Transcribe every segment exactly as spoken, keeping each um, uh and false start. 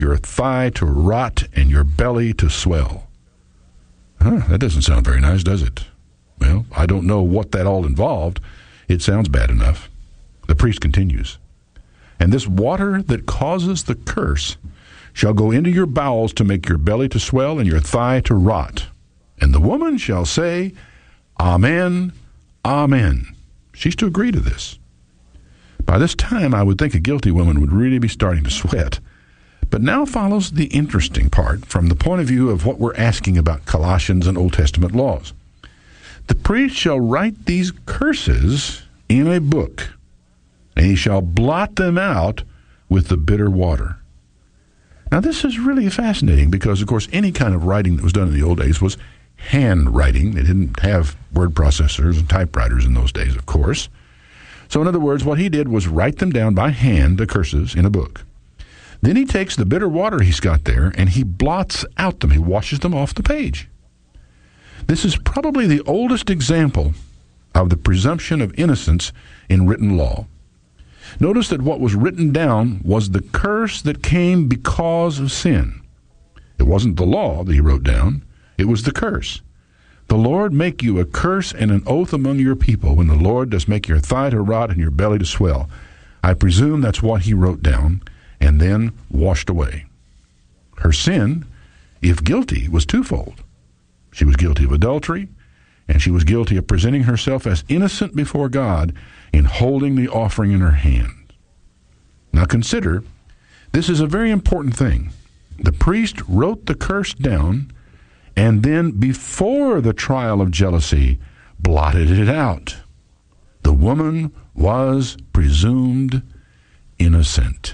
your thigh to rot, and your belly to swell. Huh, that doesn't sound very nice, does it? Well, I don't know what that all involved. It sounds bad enough. The priest continues, and this water that causes the curse shall go into your bowels to make your belly to swell and your thigh to rot. And the woman shall say, Amen, Amen. She's to agree to this. By this time, I would think a guilty woman would really be starting to sweat. But now follows the interesting part from the point of view of what we're asking about Colossians and Old Testament laws. The priest shall write these curses in a book, and he shall blot them out with the bitter water. Now, this is really fascinating because, of course, any kind of writing that was done in the old days was handwriting. They didn't have word processors and typewriters in those days, of course. So, in other words, what he did was write them down by hand, the curses, in a book. Then he takes the bitter water he's got there and he blots out them. He washes them off the page. This is probably the oldest example of the presumption of innocence in written law. Notice that what was written down was the curse that came because of sin. It wasn't the law that he wrote down. It was the curse. The Lord make you a curse and an oath among your people when the Lord does make your thigh to rot and your belly to swell. I presume that's what he wrote down and then washed away. Her sin, if guilty, was twofold. She was guilty of adultery, and she was guilty of presenting herself as innocent before God in holding the offering in her hand. Now consider, this is a very important thing. The priest wrote the curse down, and then before the trial of jealousy, blotted it out. The woman was presumed innocent.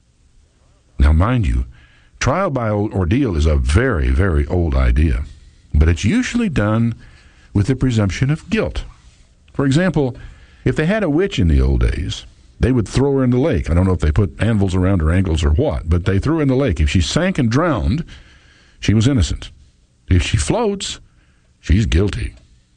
Now mind you, trial by ordeal is a very, very old idea, but it's usually done with the presumption of guilt. For example, if they had a witch in the old days, they would throw her in the lake. I don't know if they put anvils around her ankles or what, but they threw her in the lake. If she sank and drowned, she was innocent. If she floats, she's guilty.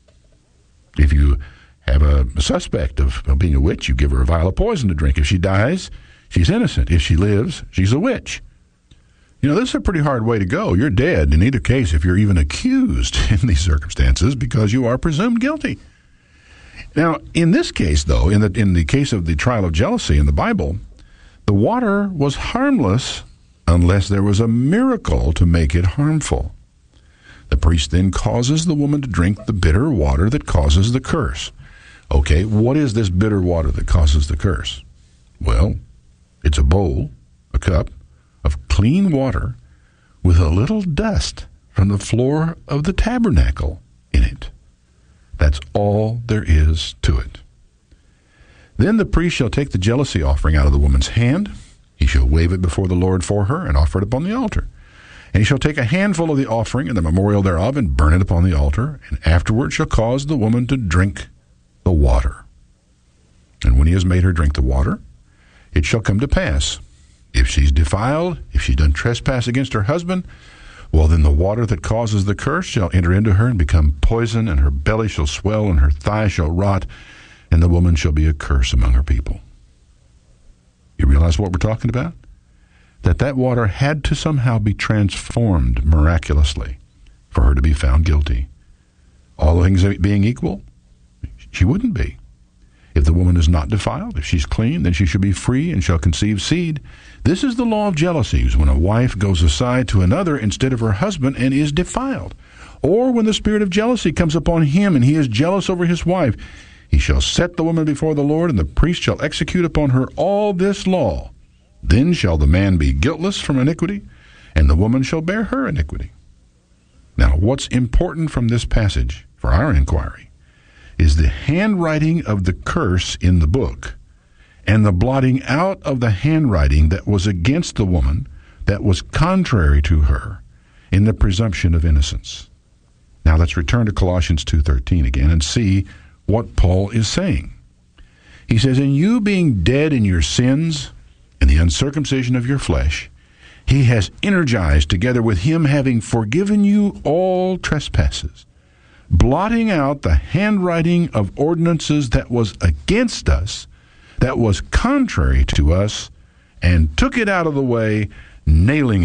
If you have a, a suspect of, of being a witch, you give her a vial of poison to drink. If she dies, she's innocent. If she lives, she's a witch. You know, this is a pretty hard way to go. You're dead in either case if you're even accused in these circumstances because you are presumed guilty. Now, in this case, though, in the in the case of the trial of jealousy in the Bible, the water was harmless unless there was a miracle to make it harmful. The priest then causes the woman to drink the bitter water that causes the curse. Okay, what is this bitter water that causes the curse? Well, it's a bowl, a cup, of clean water with a little dust from the floor of the tabernacle in it. That's all there is to it. Then the priest shall take the jealousy offering out of the woman's hand. He shall wave it before the Lord for her and offer it upon the altar. And he shall take a handful of the offering and the memorial thereof and burn it upon the altar, and afterward shall cause the woman to drink the water. And when he has made her drink the water, it shall come to pass, if she's defiled, if she's done trespass against her husband, well, then the water that causes the curse shall enter into her and become poison, and her belly shall swell, and her thigh shall rot, and the woman shall be a curse among her people. You realize what we're talking about? That that water had to somehow be transformed miraculously for her to be found guilty. All things being equal, she wouldn't be. If the woman is not defiled, if she's clean, then she shall be free and shall conceive seed. This is the law of jealousies, when a wife goes aside to another instead of her husband and is defiled. Or when the spirit of jealousy comes upon him and he is jealous over his wife, he shall set the woman before the Lord, and the priest shall execute upon her all this law. Then shall the man be guiltless from iniquity, and the woman shall bear her iniquity. Now, what's important from this passage for our inquiry is the handwriting of the curse in the book and the blotting out of the handwriting that was against the woman, that was contrary to her, in the presumption of innocence. Now let's return to Colossians two thirteen again and see what Paul is saying. He says, "And you being dead in your sins and the uncircumcision of your flesh, he has energized together with him, having forgiven you all trespasses, blotting out the handwriting of ordinances that was against us, that was contrary to us, and took it out of the way, nailing